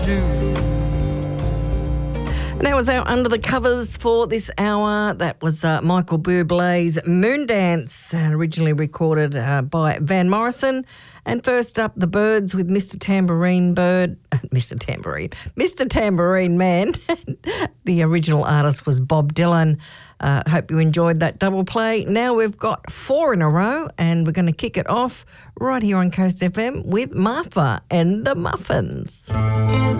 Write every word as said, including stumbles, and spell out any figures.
And that was our Under the Covers for this hour. That was uh, Michael Bublé's Moondance, uh, originally recorded uh, by Van Morrison. And first up, The Byrds with Mister Tambourine Bird, Mister Tambourine, Mister Tambourine Man. The original artist was Bob Dylan. Uh, hope you enjoyed that double play. Now we've got four in a row, and we're going to kick it off right here on Coast F M with Martha and the Muffins.